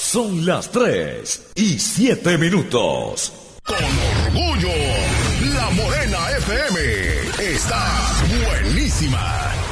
Son las 3:07. Con orgullo, La Morena FM está buenísima.